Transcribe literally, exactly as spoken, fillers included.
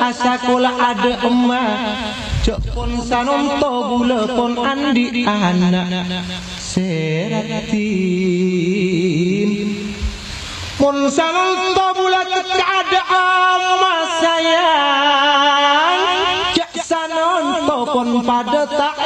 asa kula ada emak cok pon sanom to bule pon andi anak seratim pon sanom to bule ada ama sayang cak sanon to pon pada tak